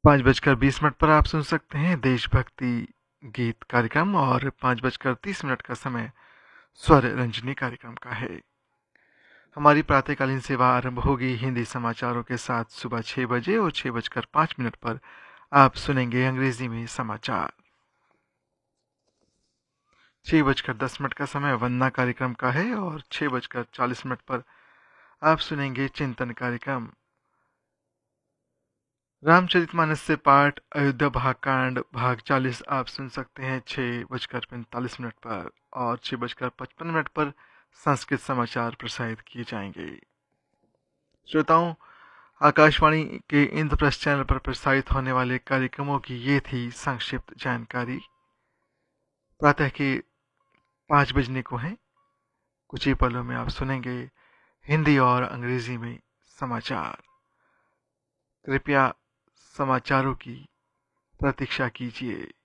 5:20 पर आप सुन सकते हैं देशभक्ति गीत कार्यक्रम और 5:30 का समय स्वर रंजनी कार्यक्रम का है। हमारी प्रातःकालीन सेवा आरंभ होगी हिंदी समाचारों के साथ सुबह 6 बजे और 6:05 पर आप सुनेंगे अंग्रेजी में समाचार। 6:10 का समय वंदना कार्यक्रम का है और 6:40 पर आप सुनेंगे चिंतन कार्यक्रम। रामचरितमानस से पाठ अयोध्या भागकांड भाग 40 आप सुन सकते हैं 6:45 पर और 6:55 पर संस्कृत समाचार प्रसारित किए जाएंगे। श्रोताओं, आकाशवाणी के इंद्रप्रस्थ चैनल पर प्रसारित होने वाले कार्यक्रमों की ये थी संक्षिप्त जानकारी। प्रातः के 5 बजने को हैं। कुछ ही पलों में आप सुनेंगे हिंदी और अंग्रेजी में समाचार। कृपया समाचारों की प्रतीक्षा कीजिए।